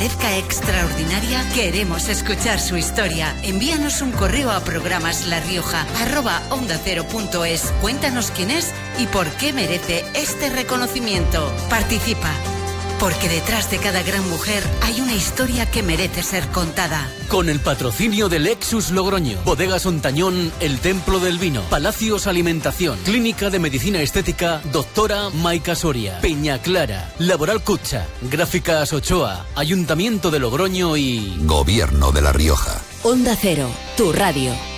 parezca extraordinaria, queremos escuchar su historia. Envíanos un correo a programaslarioja@ondacero.es. Cuéntanos quién es y por qué merece este reconocimiento. Participa, porque detrás de cada gran mujer hay una historia que merece ser contada. Con el patrocinio de Lexus Logroño, Bodegas Ontañón, El Templo del Vino, Palacios Alimentación, Clínica de Medicina Estética, Doctora Maica Soria, Peña Clara, Laboral Cucha, Gráficas Ochoa, Ayuntamiento de Logroño y... Gobierno de La Rioja. Onda Cero, tu radio.